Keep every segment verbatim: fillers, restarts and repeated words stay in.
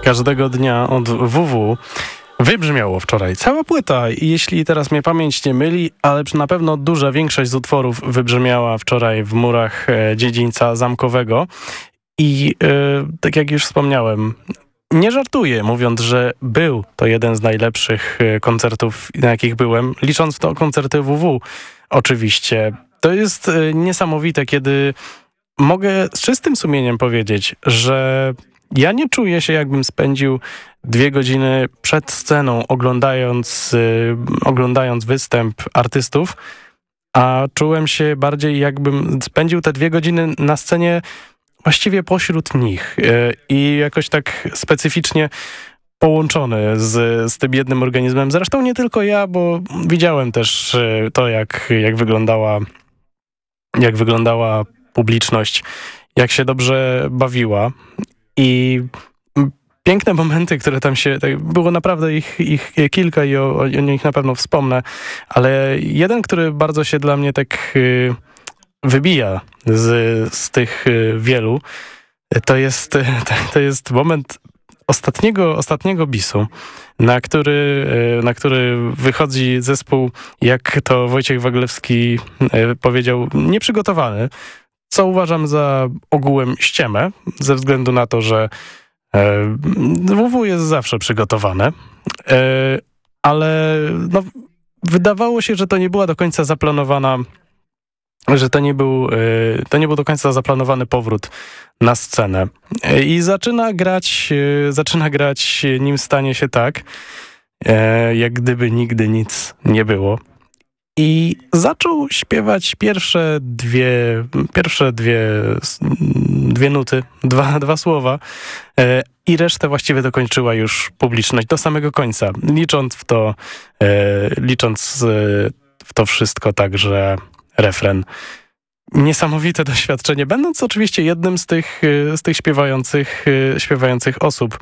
każdego dnia od W W wybrzmiało wczoraj. Cała płyta, jeśli teraz mnie pamięć nie myli, ale na pewno duża większość z utworów wybrzmiała wczoraj w murach e, dziedzińca zamkowego. I e, tak jak już wspomniałem, nie żartuję, mówiąc, że był to jeden z najlepszych e, koncertów, na jakich byłem, licząc w to koncerty W W oczywiście. To jest e, niesamowite, kiedy mogę z czystym sumieniem powiedzieć, że ja nie czuję się, jakbym spędził dwie godziny przed sceną oglądając, yy, oglądając występ artystów, a czułem się bardziej, jakbym spędził te dwie godziny na scenie właściwie pośród nich yy, i jakoś tak specyficznie połączony z, z tym jednym organizmem. Zresztą nie tylko ja, bo widziałem też yy, to, jak, jak wyglądała, jak wyglądała publiczność, jak się dobrze bawiła. I piękne momenty, które tam się... Tak, było naprawdę ich, ich kilka i o, o nich na pewno wspomnę, ale jeden, który bardzo się dla mnie tak y, wybija z, z tych y, wielu, to jest, to jest moment ostatniego, ostatniego bisu, na który, y, na który wychodzi zespół, jak to Wojciech Waglewski y, powiedział, nieprzygotowany, co uważam za ogółem ściemę, ze względu na to, że e, W W jest zawsze przygotowane, e, ale no, wydawało się, że to nie była do końca zaplanowana, że to nie był, e, to nie był do końca zaplanowany powrót na scenę. E, I zaczyna grać, e, zaczyna grać Nim stanie się tak, e, jak gdyby nigdy nic nie było. I zaczął śpiewać pierwsze dwie, pierwsze dwie, dwie nuty, dwa, dwa słowa e, i resztę właściwie dokończyła już publiczność do samego końca, licząc w to, e, licząc e, w to wszystko także refren. Niesamowite doświadczenie, będąc oczywiście jednym z tych, z tych śpiewających, śpiewających osób.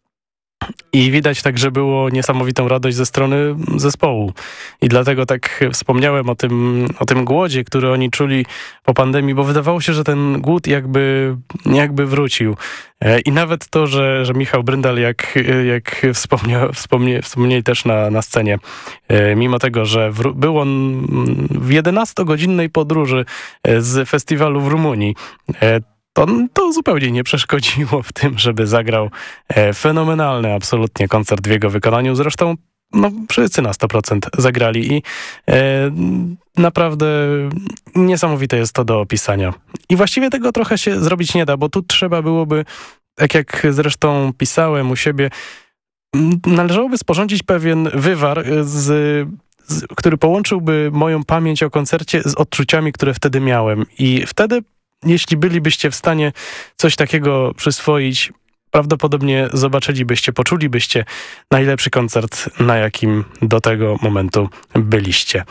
I widać tak, że było niesamowitą radość ze strony zespołu. I dlatego tak wspomniałem o tym, o tym głodzie, który oni czuli po pandemii, bo wydawało się, że ten głód jakby, jakby wrócił. I nawet to, że, że Michał Bryndal, jak, jak wspomniał, wspomnie, wspomnieli też na, na scenie, mimo tego, że w, był on w jedenastogodzinnej podróży z festiwalu w Rumunii, To, to zupełnie nie przeszkodziło w tym, żeby zagrał e, fenomenalny absolutnie koncert w jego wykonaniu. Zresztą no, wszyscy na sto procent zagrali i e, naprawdę niesamowite jest to do opisania. I właściwie tego trochę się zrobić nie da, bo tu trzeba byłoby, tak jak zresztą pisałem u siebie, należałoby sporządzić pewien wywar, z, z, który połączyłby moją pamięć o koncercie z odczuciami, które wtedy miałem. I wtedy jeśli bylibyście w stanie coś takiego przyswoić, prawdopodobnie zobaczylibyście, poczulibyście najlepszy koncert, na jakim do tego momentu byliście.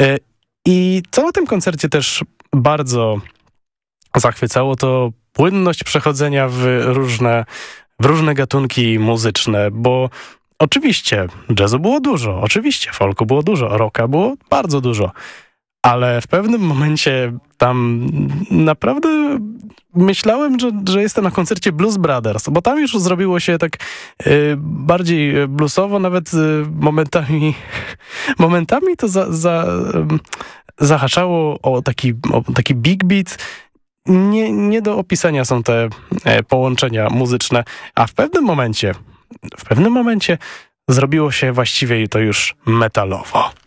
I co na tym koncercie też bardzo zachwycało, to płynność przechodzenia w różne, w różne gatunki muzyczne, bo oczywiście jazzu było dużo, oczywiście folku było dużo, rocka było bardzo dużo. Ale w pewnym momencie tam naprawdę myślałem, że, że jestem na koncercie Blues Brothers, bo tam już zrobiło się tak y, bardziej bluesowo, nawet y, momentami momentami to za, za, y, zahaczało o taki, o taki big beat. Nie, nie do opisania są te y, połączenia muzyczne, a w pewnym momencie, w pewnym momencie zrobiło się właściwie to już metalowo.